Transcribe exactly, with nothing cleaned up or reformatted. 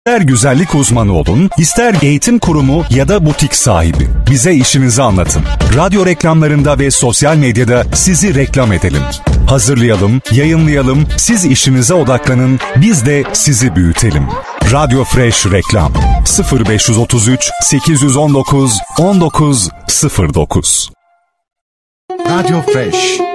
İster güzellik uzmanı olun, ister eğitim kurumu ya da butik sahibi. Bize işinizi anlatın. Radyo reklamlarında ve sosyal medyada sizi reklam edelim. Hazırlayalım, yayınlayalım, siz işinize odaklanın, biz de sizi büyütelim. Radyo Fresh Reklam sıfır beş otuz üç sekiz yüz on dokuz on dokuz sıfır dokuz. Radyo Fresh